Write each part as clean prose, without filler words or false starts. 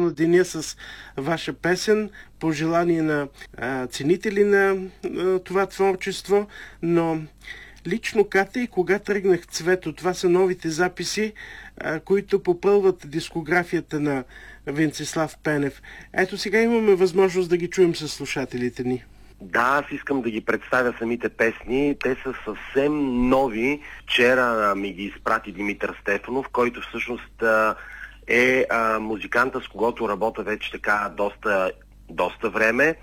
на деня с ваша песен, пожелание на ценители на това творчество, но лично Кате и Кога тръгнах цвето, това са новите записи, които попълват дискографията на Венцислав Пенев. Ето сега имаме възможност да ги чуем с слушателите ни. Да, аз искам да ги представя самите песни. Те са съвсем нови. Вчера ми ги изпрати Димитър Стефанов, който всъщност е музиканта, с когото работя вече така доста време.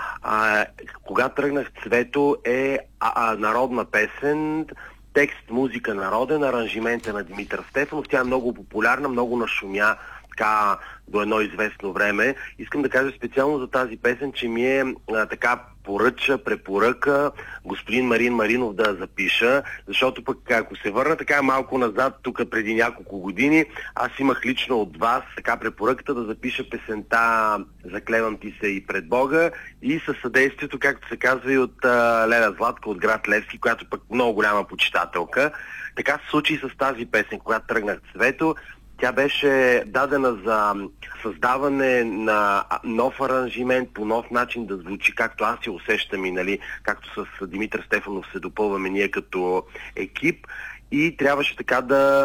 Кога тръгнах цвето е народна песен, текст, музика народен, аранжимента на Димитър Стефанов. Тя е много популярна, много нашумя така до едно известно време. Искам да кажа специално за тази песен, че ми е така препоръка господин Марин Маринов да запиша, защото пък ако се върна така малко назад, тук преди няколко години, аз имах лично от вас така препоръката да запиша песента "Заклевам ти се и пред Бога" и със съдействието, както се казва, и от Леля Златка от град Левски, която пък много голяма почитателка. Така се случи и с тази песен, когато тръгнах цвето. Тя беше дадена за създаване на нов аранжимент, по нов начин да звучи, както аз я усещам и, нали, както с Димитър Стефанов се допълваме ние като екип. И трябваше така да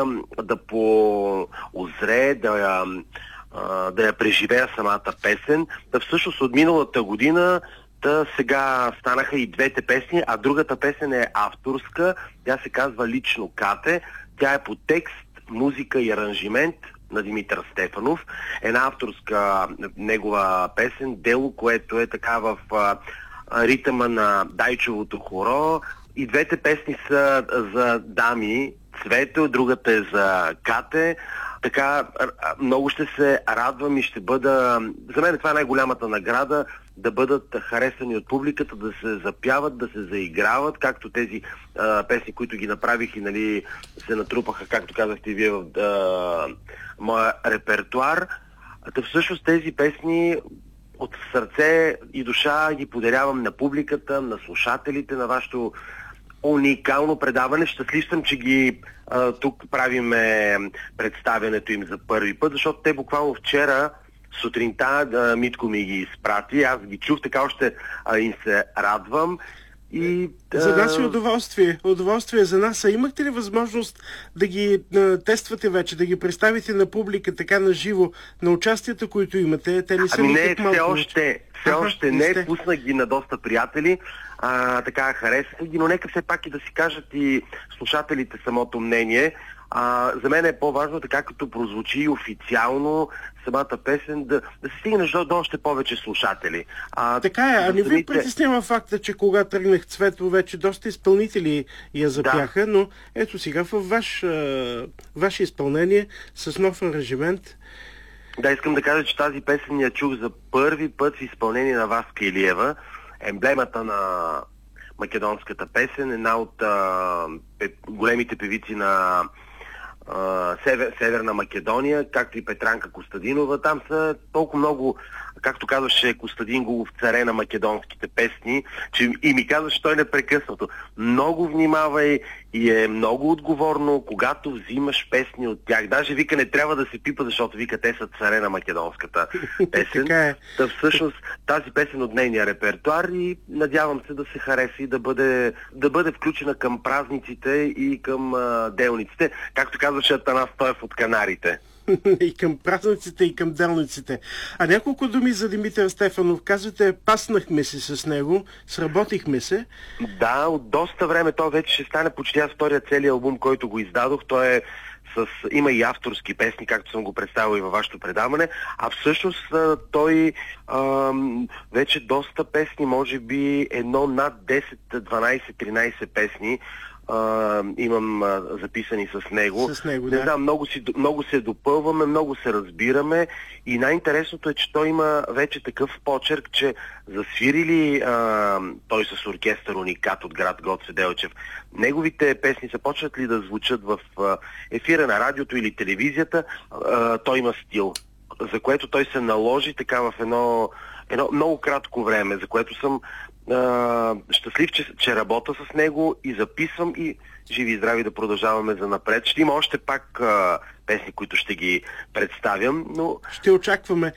поозре, да я преживея самата песен. Да всъщност от миналата година сега станаха и двете песни, а другата песен е авторска. Тя се казва "Лично Кате". Тя е по текст, музика и аранжимент на Димитър Стефанов. Една авторска негова песен, дело, което е така в ритъма на Дайчовото хоро. И двете песни са за дами, цвето, другата е за Кате. Така много ще се радвам и ще бъда... За мен това е най-голямата награда, да бъдат харесани от публиката, да се запяват, да се заиграват, както тези песни, които ги направих и, нали, се натрупаха, както казахте вие, в моя репертуар. Всъщност тези песни от сърце и душа ги подарявам на публиката, на слушателите, на вашето уникално предаване. Щастлив съм, че ги тук правиме представянето им за първи път, защото те буквално вчера сутринта Митко ми ги изпрати. Аз ги чух, така още им се радвам. И, за нас е удоволствие. Удоволствие за нас. А имахте ли възможност да ги тествате вече, да ги представите на публика така на живо, на участията, които имате? Те не са никак малко. Все още не. Пуснах ги на доста приятели. Така харесах ги, но нека все пак и да си кажат и слушателите самото мнение. За мен е по-важно, така като прозвучи официално самата песен, да се стигнеш до още повече слушатели. Така е, а не ви притеснява факта, че кога тръгнах цвето, вече доста изпълнители я запяха, но ето сега в ваше изпълнение с нов аранжимент. Да, искам да кажа, че тази песен я чух за първи път в изпълнение на Васка Илиева, емблемата на македонската песен, една от големите певици на Северна Македония, както и Петранка Костадинова. Там са толкова много, както казваше Костадин Гулов, царе на македонските песни, че и ми казваше той непрекъснато: много внимавай и е много отговорно, когато взимаш песни от тях. Даже вика, не трябва да се пипа, защото вика, те са царе на македонската песен. Та всъщност тази песен от нейния репертуар и надявам се да се хареса и да бъде включена към празниците и към делниците, както казваше Атанас Стоев от Канарите. И към празниците, и към делниците. А няколко думи за Димитър Стефанов. Казвате, паснахме се с него, сработихме се. Да, от доста време. То вече ще стане почти втория целият албум, който го издадох. Той е има и авторски песни, както съм го представил и във вашето предаване, а всъщност той вече доста песни, може би над 10, 12, 13 песни имам записани с него. Не знам, много се допълваме, много се разбираме и най-интересното е, че той има вече такъв почерк, че засвирили той с оркестър Уникат от град Гоце Делчев. Неговите песни започват ли да звучат в ефира на радиото или телевизията, той има стил, за което той се наложи така в едно много кратко време, за което съм щастлив, че работя с него и записвам и живи и здрави да продължаваме за напред. Ще има още пак песни, които ще ги представям, но... Ще очакваме.